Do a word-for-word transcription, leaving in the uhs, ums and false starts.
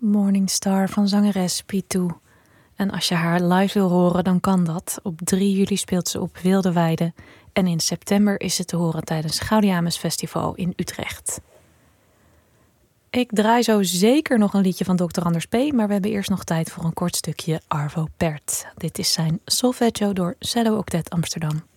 Morning Star van zangeres Pitou. En als je haar live wil horen, dan kan dat. Op drie juli speelt ze op Wilde Weide. En in september is ze te horen tijdens Gaudiamus Festival in Utrecht. Ik draai zo zeker nog een liedje van dokter Anders P., maar we hebben eerst nog tijd voor een kort stukje Arvo Pärt. Dit is zijn Solfeggio door Cello Octet Amsterdam.